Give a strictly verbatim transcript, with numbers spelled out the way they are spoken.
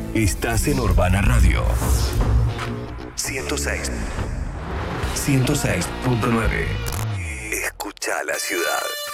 Estás en Urbana Radio. ciento seis. ciento seis punto nueve. Escucha la ciudad.